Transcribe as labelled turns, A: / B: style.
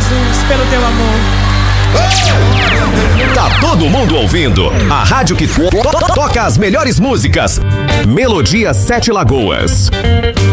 A: Jesus, pelo teu amor.
B: Tá todo mundo ouvindo a rádio que toca as melhores músicas. Melodia Sete Lagoas.